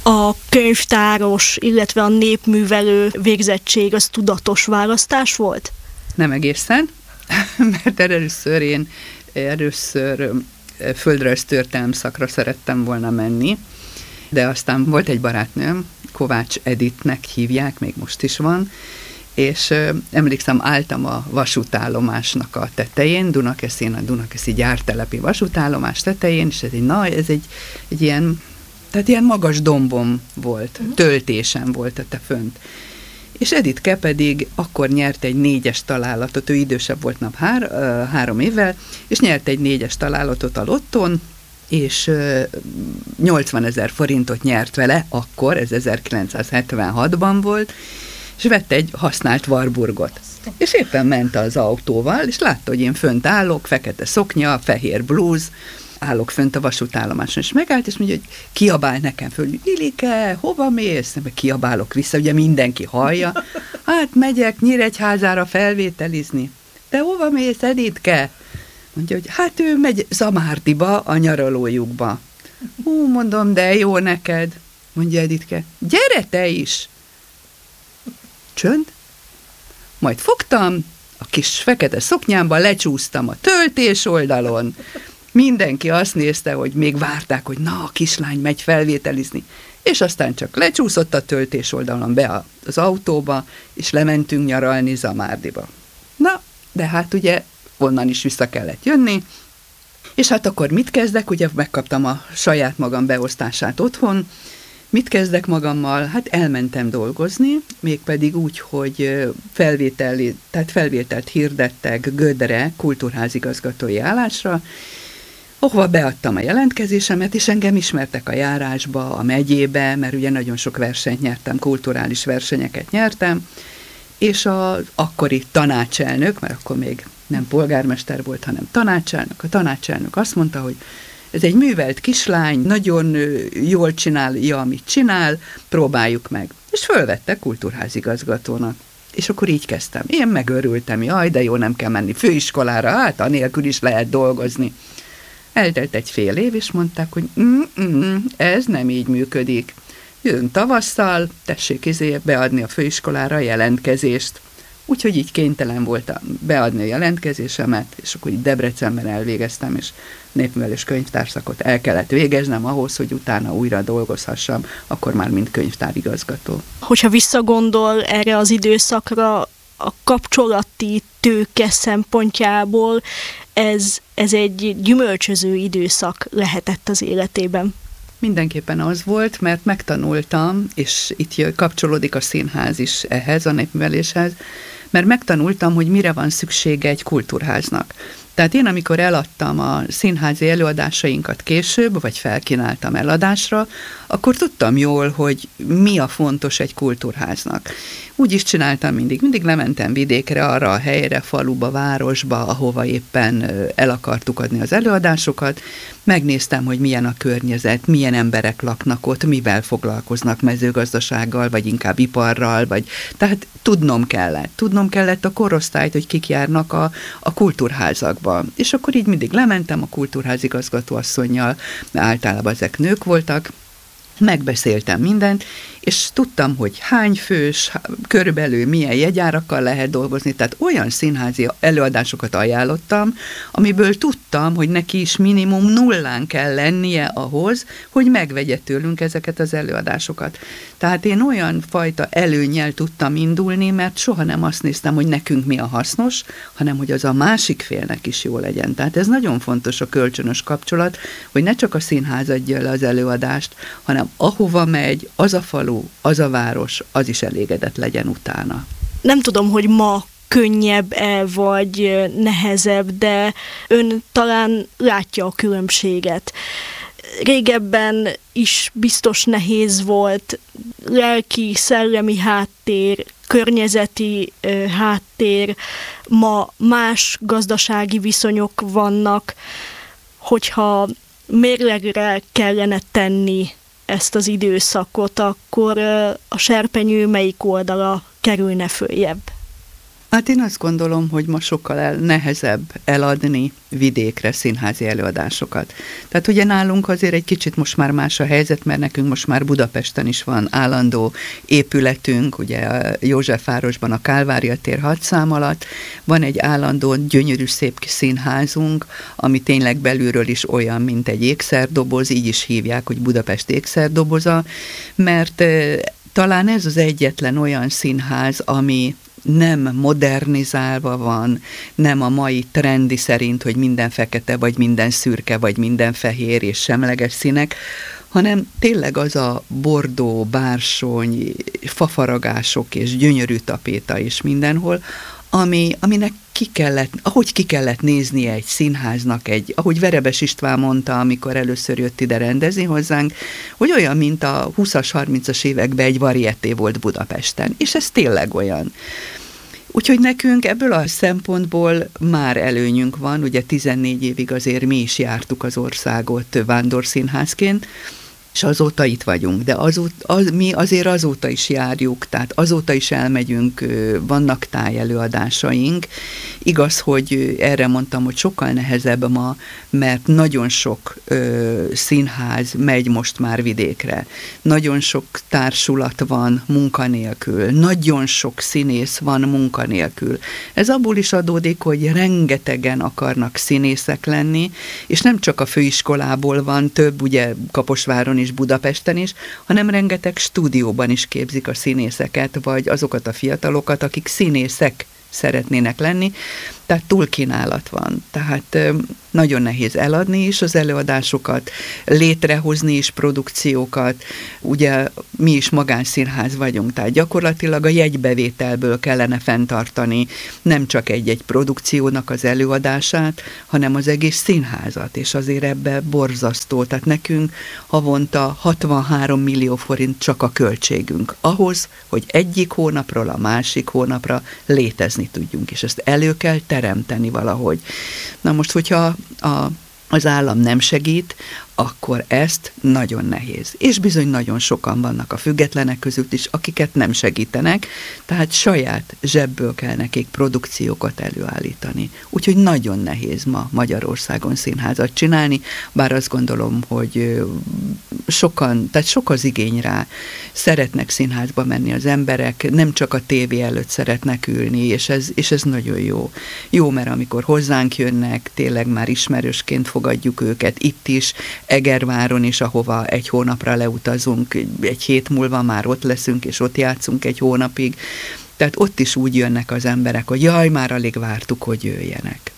A könyvtáros, illetve a népművelő végzettség az tudatos választás volt? Nem egészen, mert először földrajztörténelem szakra szerettem volna menni, de aztán volt egy barátnőm, Kovács Editnek hívják, még most is van, és emlékszem, álltam a vasútállomásnak a tetején, Dunakeszin, a Dunakeszi gyártelepi vasútállomás tetején, és ez egy ilyen, tehát ilyen magas dombom volt, töltésem volt te fönt. És Editke pedig akkor nyert egy 4-es találatot, ő idősebb volt 3 évvel, és nyert egy 4-es találatot a lotton, és 80 000 forintot nyert vele, akkor, ez 1976-ban volt, és vett egy használt Warburgot. És éppen ment az autóval, és látta, hogy én fönt állok, fekete szoknya, fehér blúz, állok fönt a vasútállomáson, és megállt, és mondja, hogy kiabál nekem föl, Lilike, hova mész? Meg kiabálok vissza, ugye mindenki hallja. Hát megyek Nyíregyházára felvételizni. Te hova mész, Editke? Mondja, hogy hát ő megy Zamárdiba, a nyaralójukba. Mondom, de jó neked. Mondja Editke, gyere te is! Csönd. Majd fogtam, a kis fekete szoknyámba lecsúsztam a töltés oldalon. Mindenki azt nézte, hogy még várták, hogy na, a kislány megy felvételizni. És aztán csak lecsúszott a töltés oldalon be az autóba, és lementünk nyaralni Zamárdiba. Na, de hát ugye onnan is vissza kellett jönni, és hát akkor mit kezdek? Ugye megkaptam a saját magam beosztását otthon. Mit kezdek magammal? Hát elmentem dolgozni, mégpedig úgy, hogy felvételt hirdettek Gödre kultúrházigazgatói állásra, ahova beadtam a jelentkezésemet, és engem ismertek a járásba, a megyébe, mert ugye nagyon sok versenyt nyertem, kulturális versenyeket nyertem, és az akkori tanácselnök, mert akkor még nem polgármester volt, hanem tanácselnök, a tanácselnök azt mondta, hogy ez egy művelt kislány, nagyon jól csinálja, amit csinál, próbáljuk meg. És fölvette kultúrházigazgatónak. És akkor így kezdtem. Én megörültem, jaj, de jó, nem kell menni főiskolára, hát anélkül is lehet dolgozni. Eltelt egy fél év, és mondták, hogy ez nem így működik. Jön tavasszal, tessék beadni a főiskolára a jelentkezést. Úgyhogy így kénytelen voltam beadni a jelentkezésemet, és akkor így Debrecenben elvégeztem, és népművelés könyvtárszakot el kellett végeznem ahhoz, hogy utána újra dolgozhassam, akkor már mint könyvtárigazgató. Hogyha visszagondol erre az időszakra, a kapcsolati tőke szempontjából ez egy gyümölcsöző időszak lehetett az életében. Mindenképpen az volt, mert megtanultam, és itt kapcsolódik a színház is ehhez, a népműveléshez, mert megtanultam, hogy mire van szüksége egy kultúrháznak. Tehát én, amikor eladtam a színházi előadásainkat később, vagy felkínáltam eladásra, akkor tudtam jól, hogy mi a fontos egy kultúrháznak. Úgy is csináltam mindig lementem vidékre, arra a helyre, faluba, városba, ahova éppen el akartuk adni az előadásokat, megnéztem, hogy milyen a környezet, milyen emberek laknak ott, mivel foglalkoznak, mezőgazdasággal, vagy inkább iparral, tehát tudnom kellett a korosztályt, hogy kik járnak a kultúrházakba. És akkor így mindig lementem a kultúrházigazgatóasszonnyal, általában ezek nők voltak, megbeszéltem mindent, és tudtam, hogy hány fős, körülbelül milyen jegyárakkal lehet dolgozni, tehát olyan színházi előadásokat ajánlottam, amiből tudtam, hogy neki is minimum 0 kell lennie ahhoz, hogy megvegye tőlünk ezeket az előadásokat. Tehát én olyan fajta előnnyel tudtam indulni, mert soha nem azt néztem, hogy nekünk mi a hasznos, hanem hogy az a másik félnek is jó legyen. Tehát ez nagyon fontos a kölcsönös kapcsolat, hogy ne csak a színház adja le az előadást, hanem ahova megy, az a falu, az a város, az is elégedett legyen utána. Nem tudom, hogy ma könnyebb-e vagy nehezebb, de ön talán látja a különbséget. Régebben is biztos nehéz volt lelki, szellemi háttér, környezeti háttér, ma más gazdasági viszonyok vannak, hogyha mérlegre kellene tenni ezt az időszakot, akkor a serpenyő melyik oldala kerülne följebb? Hát én azt gondolom, hogy ma sokkal nehezebb eladni vidékre színházi előadásokat. Tehát ugye nálunk azért egy kicsit most már más a helyzet, mert nekünk most már Budapesten is van állandó épületünk, ugye a Józsefvárosban a Kálvária tér 6 szám alatt, van egy állandó gyönyörű szép kis színházunk, ami tényleg belülről is olyan, mint egy ékszerdoboz, így is hívják, hogy Budapest ékszerdoboza, mert talán ez az egyetlen olyan színház, ami nem modernizálva van, nem a mai trendi szerint, hogy minden fekete, vagy minden szürke, vagy minden fehér és semleges színek, hanem tényleg az a bordó, bársony, fafaragások és gyönyörű tapéta is mindenhol, aminek ahogy ki kellett néznie egy színháznak, ahogy Verebes István mondta, amikor először jött ide rendezni hozzánk, hogy olyan, mint a 20-as, 30-as években egy varieté volt Budapesten. És ez tényleg olyan. Úgyhogy nekünk ebből a szempontból már előnyünk van, ugye 14 évig azért mi is jártuk az országot vándorszínházként, és azóta itt vagyunk, de mi azért azóta is járjuk, tehát azóta is elmegyünk, vannak tájelőadásaink. Igaz, hogy erre mondtam, hogy sokkal nehezebb ma, mert nagyon sok színház megy most már vidékre. Nagyon sok társulat van munkanélkül, nagyon sok színész van munkanélkül. Ez abból is adódik, hogy rengetegen akarnak színészek lenni, és nem csak a főiskolából van, több ugye Kaposváron is, Budapesten is, hanem rengeteg stúdióban is képzik a színészeket, vagy azokat a fiatalokat, akik színészek szeretnének lenni, tehát túlkínálat van. Tehát nagyon nehéz eladni is az előadásokat, létrehozni is produkciókat. Ugye mi is magánszínház vagyunk, tehát gyakorlatilag a jegybevételből kellene fenntartani nem csak egy-egy produkciónak az előadását, hanem az egész színházat, és azért ebbe borzasztó. Tehát nekünk havonta 63 millió forint csak a költségünk ahhoz, hogy egyik hónapról a másik hónapra létezni tudjunk, és ezt elő kell teremteni valahogy. Na most, hogyha az állam nem segít, akkor ezt nagyon nehéz. És bizony nagyon sokan vannak a függetlenek között is, akiket nem segítenek, tehát saját zsebből kell nekik produkciókat előállítani. Úgyhogy nagyon nehéz ma Magyarországon színházat csinálni, bár azt gondolom, hogy sok az igény rá, szeretnek színházba menni az emberek, nem csak a tévé előtt szeretnek ülni, és ez nagyon jó. Jó, mert amikor hozzánk jönnek, tényleg már ismerősként fogadjuk őket itt is, Egerváron is, ahova egy hónapra leutazunk, egy hét múlva már ott leszünk, és ott játszunk egy hónapig. Tehát ott is úgy jönnek az emberek, hogy jaj, már alig vártuk, hogy jöjjenek.